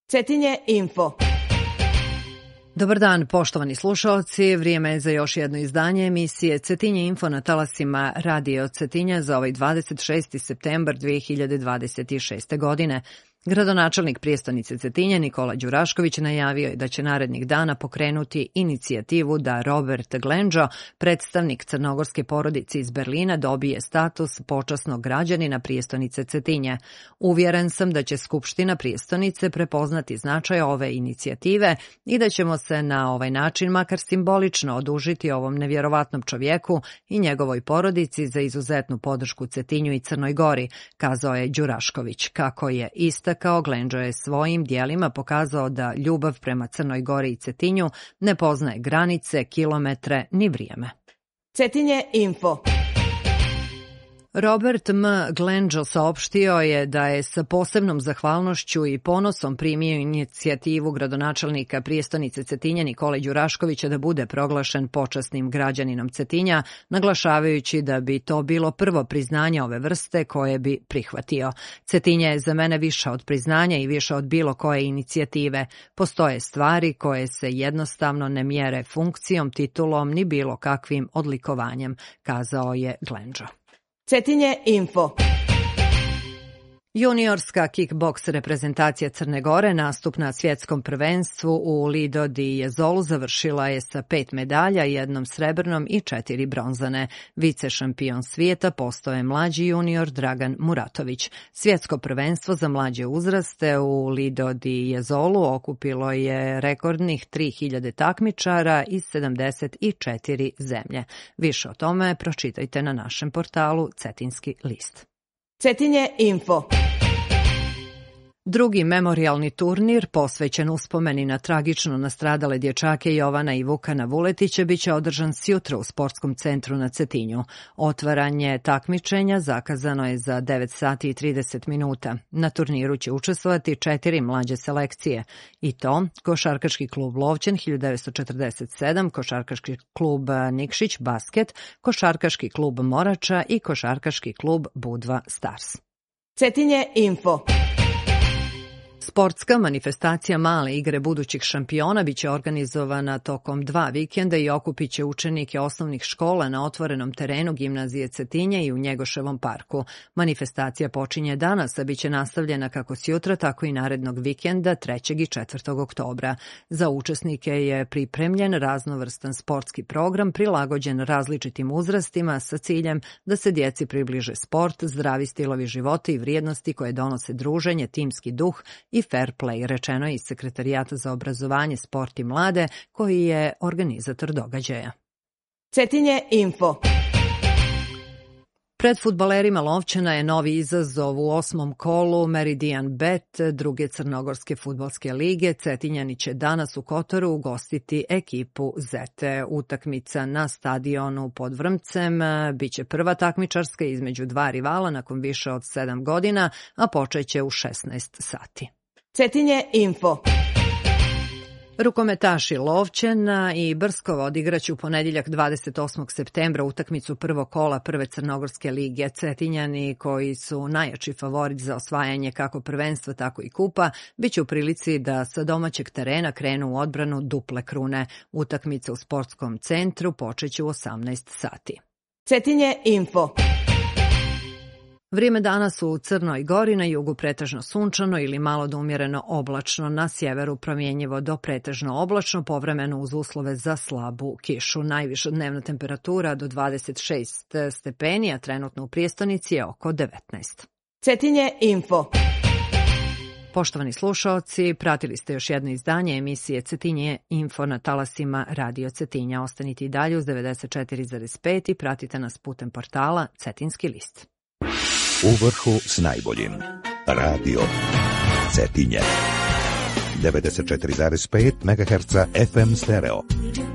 Cetinje Info. Dobar dan, poštovani slušaoci. Vrijeme je za još jedno izdanje emisije Cetinje Info na talasima Radio Cetinja za ovaj 26. septembar 2026. godine. Gradonačelnik prijestonice Cetinja Nikola Đurašković najavio je da će narednih dana pokrenuti inicijativu da Robert Glendžo, predstavnik crnogorske porodice iz Berlina, dobije status počasnog građanina prijestonice Cetinja. Uvjeren sam da će Skupština prijestonice prepoznati značaj ove inicijative i da ćemo se na ovaj način makar simbolično odužiti ovom nevjerovatnom čovjeku i njegovoj porodici za izuzetnu podršku Cetinju i Crnoj Gori, kazao je Đurašković. Kako je istakao, Glendžo je svojim dijelima pokazao da ljubav prema Crnoj Gori i Cetinju ne poznaje granice, kilometre ni vrijeme. Cetinje Info. Robert M. Glendžo saopštio je da je sa posebnom zahvalnošću i ponosom primio inicijativu gradonačelnika prijestonice Cetinja Nikole Đuraškovića da bude proglašen počasnim građaninom Cetinja, naglašavajući da bi to bilo prvo priznanje ove vrste koje bi prihvatio. Cetinja je za mene više od priznanja i više od bilo koje inicijative. Postoje stvari koje se jednostavno ne mjere funkcijom, titulom ni bilo kakvim odlikovanjem, kazao je Glendžo. Cetinje Info. Juniorska kickboks reprezentacija Crne Gore nastup na svjetskom prvenstvu u Lido di Jesolu završila je sa 5 medalja, 1 srebrnom i 4 bronzane. Vice šampion svijeta postao je mlađi junior Dragan Muratović. Svjetsko prvenstvo za mlađe uzraste u Lido di Jesolu okupilo je rekordnih 3000 takmičara iz 74 zemlje. Više o tome pročitajte na našem portalu Cetinski list. Cetinje Info. Drugi memorijalni turnir posvećen uspomeni na tragično nastradale dječake Jovana i Vukana Vuletića biće održan sjutra u sportskom centru na Cetinju. Otvaranje takmičenja zakazano je za 9 sati i 30 minuta. Na turniru će učestvovati 4 mlađe selekcije i to Košarkaški klub Lovćen 1947, Košarkaški klub Nikšić basket, Košarkaški klub Morača i Košarkaški klub Budva Stars. Cetinje Info. Sportska manifestacija Male igre budućih šampiona biće organizovana tokom 2 vikenda i okupit će učenike osnovnih škola na otvorenom terenu gimnazije Cetinje i u Njegoševom parku. Manifestacija počinje danas, a biće nastavljena kako sjutra, tako i narednog vikenda 3. i 4. oktobra. Za učesnike je pripremljen raznovrstan sportski program prilagođen različitim uzrastima sa ciljem da se djeci približe sport, zdravi stilovi života i vrijednosti koje donose druženje, timski duh i fair play, rečeno je iz Sekretarijata za obrazovanje, sport i mlade, koji je organizator događaja. Cetinje Info. Pred fudbalerima Lovćena je novi izazov u 8. kolu Meridian Bet druge crnogorske fudbalske lige. Cetinjani će danas u Kotoru ugostiti ekipu Zete. Utakmica na stadionu pod Vrmcem biće prva takmičarska između dva rivala nakon više od 7 godina, a počeće u 16 sati. Cetinje Info. Rukometaši Lovćena i Brskova odigraće u ponedjeljak 28. septembra utakmicu prvog kola prve crnogorske lige. Cetinjani, koji su najjači favorit za osvajanje kako prvenstva, tako i kupa, bit će u prilici da sa domaćeg terena krenu u odbranu duple krune. Utakmica u sportskom centru počeće u 18 sati. Cetinje Info. Vrijeme danas u Crnoj Gori, na jugu pretežno sunčano ili malo do umjereno oblačno, na sjeveru promjenjivo do pretežno oblačno, povremeno uz uslove za slabu kišu. Najviša dnevna temperatura do 26 stepeni, a trenutno u prijestonici je oko 19. Cetinje Info. Poštovani slušaoci, pratili ste još jedno izdanje emisije Cetinje Info na talasima Radio Cetinja. Ostanite i dalje uz 94,5 i pratite nas putem portala Cetinski list. U vrhu s najboljim. Radio Cetinje. 94,5 MHz FM stereo.